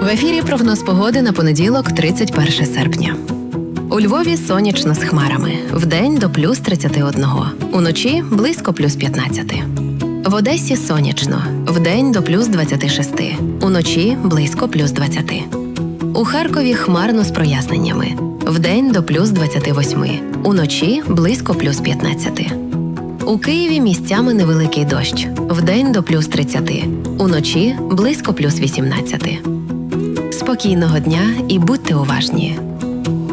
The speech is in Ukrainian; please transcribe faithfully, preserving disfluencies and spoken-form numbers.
ефірі прогноз погоди на понеділок, тридцять перше серпня. У Львові сонячно з хмарами. Вдень до плюс тридцяти одного. Уночі близько плюс п'ятнадцяти. В Одесі сонячно. Вдень до плюс двадцяти шести. Уночі близько плюс двадцяти. У Харкові хмарно з проясненнями. Вдень до плюс двадцяти восьми. Уночі близько плюс п'ятнадцяти. У Києві місцями невеликий дощ. Вдень до плюс тридцяти. Уночі близько плюс вісімнадцяти. Спокійного дня і будьте уважні.